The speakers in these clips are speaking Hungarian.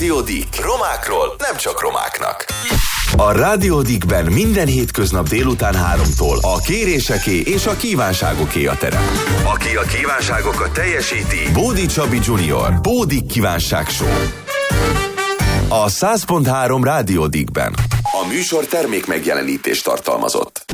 Rádió Dick. Romákról nem csak romáknak. A Rádió Dickben minden hétköznap délután 3-tól a kéréseké és a kívánságoké a terep. Aki a kívánságokat teljesíti, Bódi Csabi Junior. Bódi Kívánság Show. A 100.3 Rádió Dickben. A műsor termék megjelenítést tartalmazott.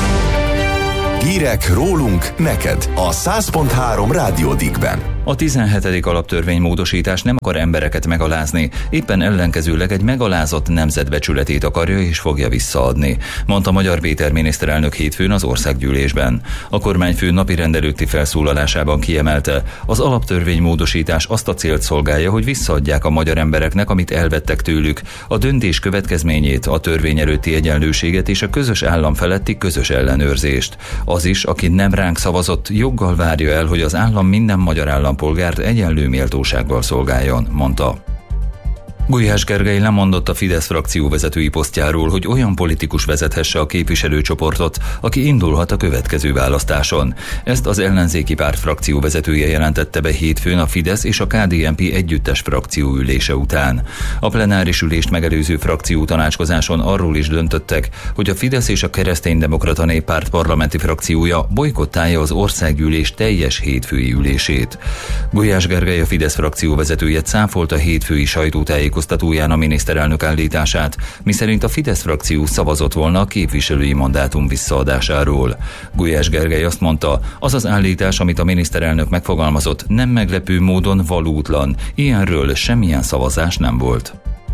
Hírek rólunk neked a 100.3 Rádió Dickben. A 17. alaptörvény módosítás nem akar embereket megalázni, éppen ellenkezőleg egy megalázott nemzetbecsületét akarja és fogja visszaadni, mondta Magyar Péter miniszterelnök hétfőn az országgyűlésben. A kormányfő napirend előtti felszólalásában kiemelte, az alaptörvény módosítás azt a célt szolgálja, hogy visszaadják a magyar embereknek, amit elvettek tőlük, a döntés következményét, a törvény előtti egyenlőséget és a közös állam feletti közös ellenőrzést. Az is, aki nem ránk szavazott, joggal várja el, hogy az állam minden magyar állampolgárt egyenlő méltósággal szolgáljon, mondta. Gulyás Gergely lemondott a Fidesz frakció vezetői posztjáról, hogy olyan politikus vezethesse a képviselőcsoportot, aki indulhat a következő választáson. Ezt az ellenzéki párt frakció vezetője jelentette be hétfőn a Fidesz és a KDNP együttes frakció ülése után. A plenáris ülést megelőző frakció tanácskozáson arról is döntöttek, hogy a Fidesz és a Kereszténydemokrata Néppárt parlamenti frakciója bojkottálja az országgyűlés teljes hétfői ülését. Gulyás Gergely, a Fidesz frakció vezetője cáfolta hétfői sajtótájékoztatóján a miniszterelnök állítását, miszerint a Fidesz frakció szavazott volna a képviselői mandátum visszaadásáról. Gulyás Gergely azt mondta, az az állítás, amit a miniszterelnök megfogalmazott, nem meglepő módon valótlan. Ilyenről semmilyen szavazás nem volt.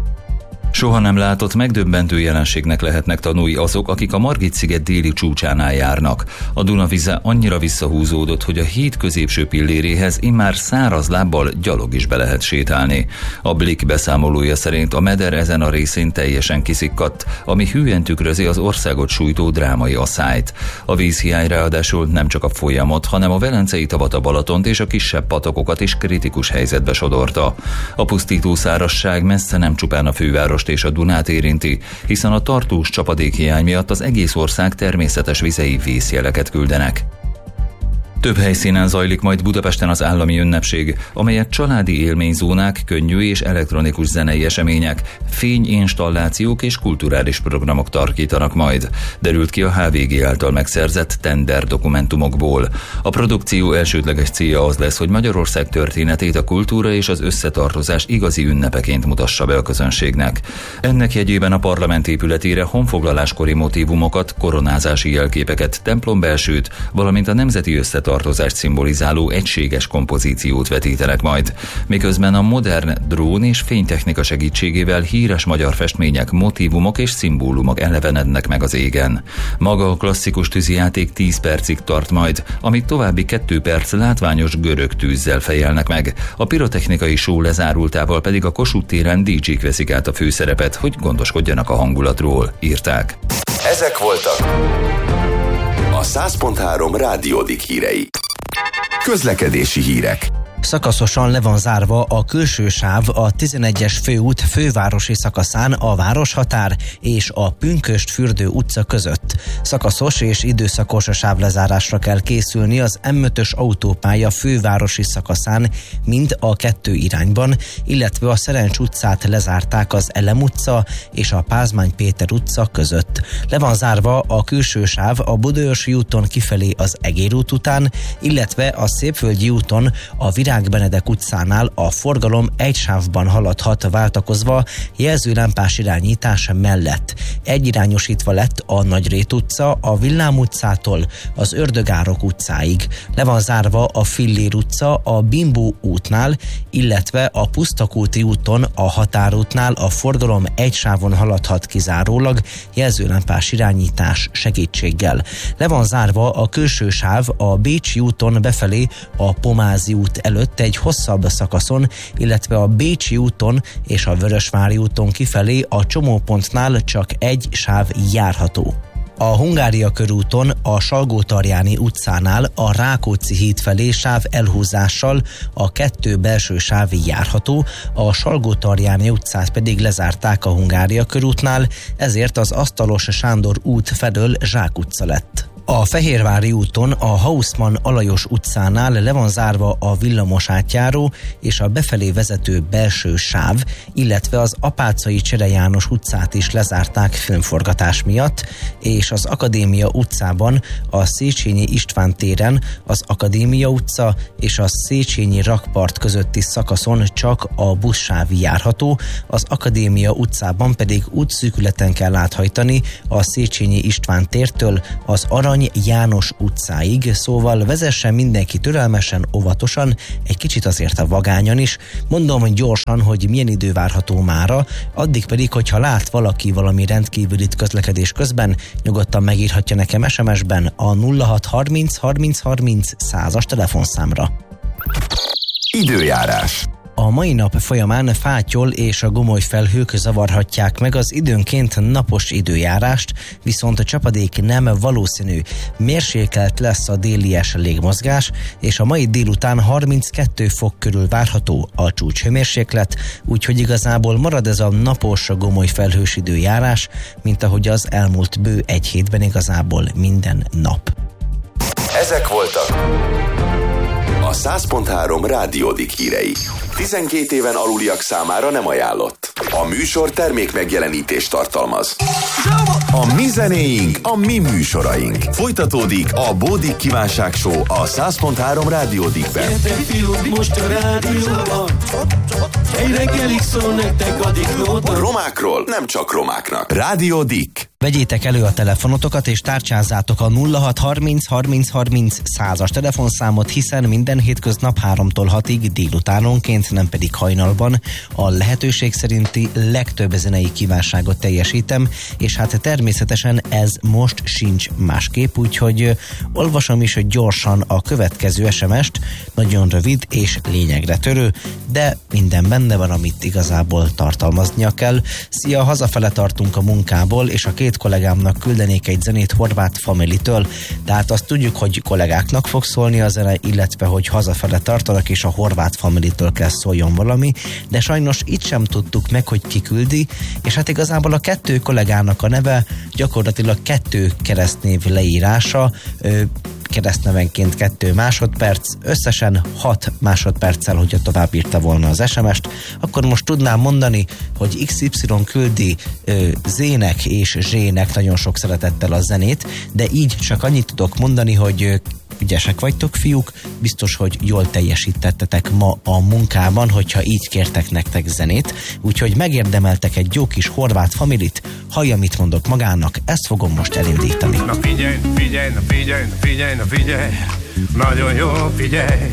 Soha nem látott megdöbbentő jelenségnek lehetnek tanúi azok, akik a Margit-sziget déli csúcsánál járnak. A Dunavize annyira visszahúzódott, hogy a híd középső pilléréhez immár száraz lábbal gyalog is be lehet sétálni. A Blick beszámolója szerint a meder ezen a részén teljesen kiszikkadt, ami hűen tükrözi az országot sújtó drámai asszályt. A vízhiány ráadásul nem csak a folyamot, hanem a Velencei tavat, a Balatont és a kisebb patakokat is kritikus helyzetbe sodorta. A pusztító szárazság messze nem csupán a főváros és a Dunát érinti, hiszen a tartós csapadékhiány miatt az egész ország természetes vizei vészjeleket küldenek. Több helyszínen zajlik majd Budapesten az állami ünnepség, amelyet családi élményzónák, könnyű és elektronikus zenei események, fényinstallációk és kulturális programok tarkítanak majd, derült ki a HVG által megszerzett tender dokumentumokból. A produkció elsődleges célja az lesz, hogy Magyarország történetét a kultúra és az összetartozás igazi ünnepeként mutassa be a közönségnek. Ennek jegyében a parlament épületére honfoglaláskori motívumokat, koronázási jelképeket, templombelsőt, valamint a nemzeti összetartozást szimbolizáló egységes kompozíciót vetítenek majd, miközben a modern drón és fénytechnika segítségével híres magyar festmények, motívumok és szimbólumok elevenednek meg az égen. Maga a klasszikus tűzijáték 10 percig tart majd, amit további 2 perc látványos görög tűzzel fejelnek meg. A pirotechnikai show lezárultával pedig a Kossuth téren DJ-k veszik át a főszerepet, hogy gondoskodjanak a hangulatról, írták. Ezek voltak a 100.3 Rádió Dick hírei. Közlekedési hírek. Szakaszosan le van zárva a külső sáv a 11-es főút fővárosi szakaszán a Városhatár és a Pünkösd-Fürdő utca között. Szakaszos és időszakos sávlezárásra kell készülni az M5-ös autópálya fővárosi szakaszán mind a 2 irányban, illetve a Szerencs utcát lezárták az Elem utca és a Pázmány Péter utca között. Le van zárva a külső sáv a Budaörsi úton kifelé az Egér út után, illetve a Szépvölgyi úton a Virág Benedek utcánál a forgalom egy sávban haladhat váltakozva jelzőlámpás irányítás mellett. Egyirányosítva lett a Nagyrét utca a Villám utcától az Ördögárok utcáig. Le van zárva a Fillér utca a Bimbó útnál, illetve a Pusztakúti úton a Határútnál a forgalom egy sávon haladhat kizárólag jelzőlámpás irányítás segítséggel. Le van zárva a külső sáv a Bécsi úton befelé a Pomázi út előtt egy hosszabb szakaszon, illetve a Bécsi úton és a Vörösvári úton kifelé a csomópontnál csak egy sáv járható. A Hungária körúton a Salgótarjáni utcánál a Rákóczi híd felé sáv elhúzással a 2 belső sáv járható, a Salgótarjáni utcát pedig lezárták a Hungária körútnál, ezért az Asztalos Sándor út felől Zsák utca lett. A Fehérvári úton a Haussmann Alajos utcánál le van zárva a villamos átjáró és a befelé vezető belső sáv, illetve az Apáczai Csere János utcát is lezárták filmforgatás miatt, és az Akadémia utcában a Széchenyi István téren az Akadémia utca és a Széchenyi rakpart közötti szakaszon csak a buszsáv járható, az Akadémia utcában pedig útszűkületen kell áthajtani a Széchenyi István tértől az Arany János utcáig, szóval vezessen mindenki türelmesen, óvatosan, egy kicsit azért a vagányan is. Mondom gyorsan, hogy milyen idő várható mára, addig pedig, hogyha lát valaki valami rendkívülit közlekedés közben, nyugodtan megírhatja nekem SMS-ben a 0630 30 30 100-as telefonszámra. Időjárás. A mai nap folyamán fátyol és a gomoly felhők zavarhatják meg az időnként napos időjárást, viszont a csapadék nem valószínű. Mérsékelt lesz a délies légmozgás, és a mai délután 32 fok körül várható a csúcshőmérséklet, úgyhogy igazából marad ez a napos, gomoly felhős időjárás, mint ahogy az elmúlt bő egy hétben igazából minden nap. Ezek voltak a 100.3 Rádiódik hírei. 12 éven aluliak számára nem ajánlott. A műsor termék megjelenítést tartalmaz. A mi zenéink, a mi műsoraink. Folytatódik a Bódik Kívánság Show a 100.3 Rádiódikben. Gyertek fiúk, most a rádióban, egy reggelig szól nektek a diklóban. Romákról nem csak romáknak. Rádiódik. Vegyétek elő a telefonotokat és tárcsázzátok a 0630 30 30 100-as telefonszámot, hiszen minden hétköznap 3-tól 6-ig délutánonként, nem pedig hajnalban a lehetőség szerinti legtöbb zenei kívánságot teljesítem, és hát természetesen ez most sincs másképp, úgyhogy olvasom is gyorsan a következő SMS-t, nagyon rövid és lényegre törő, de minden benne van, amit igazából tartalmaznia kell. Szia, hazafele tartunk a munkából, és a két kollégámnak küldenék egy zenét Horváth Family-től, tehát azt tudjuk, hogy kollégáknak fog szólni a zene, illetve hogy hazafele tartanak, és a Horváth Family-től kell szóljon valami, de sajnos itt sem tudtuk meg, hogy ki küldi, és hát igazából a kettő kollégának a neve gyakorlatilag 2 keresztnév leírása, keresztnevenként 2 másodperc, összesen 6 másodperccel, hogyha tovább írta volna az SMS-t, akkor most tudnám mondani, hogy XY küldi Z-nek és Z-nek nagyon sok szeretettel a zenét, de így csak annyit tudok mondani, hogy ügyesek vagytok, fiúk, biztos, hogy jól teljesítettetek ma a munkában, hogyha így kértek nektek zenét, úgyhogy megérdemeltek egy jó kis Horváth Familyt, hallja, mit mondok magának, ezt fogom most elindítani. Na figyelj, figyelj, na figyelj, na figyelj, na figyelj, nagyon jó, figyelj,